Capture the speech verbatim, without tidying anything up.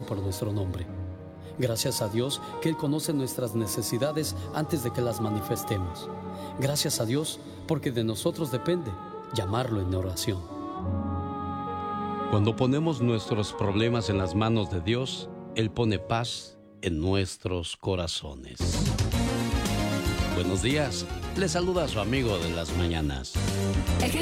por nuestro nombre. Gracias a Dios que Él conoce nuestras necesidades antes de que las manifestemos. Gracias a Dios porque de nosotros depende llamarlo en oración. Cuando ponemos nuestros problemas en las manos de Dios, Él pone paz en nuestros corazones. Buenos días, le saluda a su amigo de las mañanas.